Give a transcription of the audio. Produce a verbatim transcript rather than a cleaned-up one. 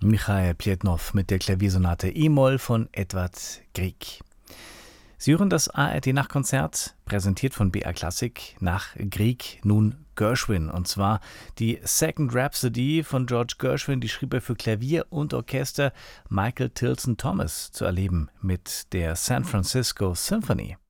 Michail Pjetnow mit der Klaviersonate E-Moll von Edvard Grieg. Sie hören das A R D-Nachtkonzert, präsentiert von B R Klassik, nach Grieg nun Gershwin. Und zwar die Second Rhapsody von George Gershwin, die schrieb er für Klavier und Orchester. Michael Tilson Thomas zu erleben mit der San Francisco Symphony.